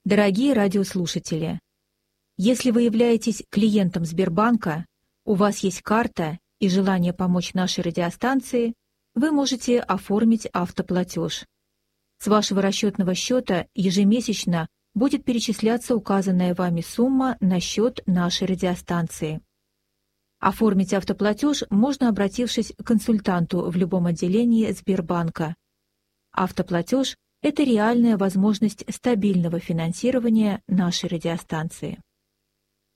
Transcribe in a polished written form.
Дорогие радиослушатели, если вы являетесь клиентом Сбербанка, у вас есть карта и желание помочь нашей радиостанции, вы можете оформить автоплатеж. С вашего расчетного счета ежемесячно будет перечисляться указанная вами сумма на счет нашей радиостанции. Оформить автоплатеж можно, обратившись к консультанту в любом отделении Сбербанка. Автоплатеж – это реальная возможность стабильного финансирования нашей радиостанции.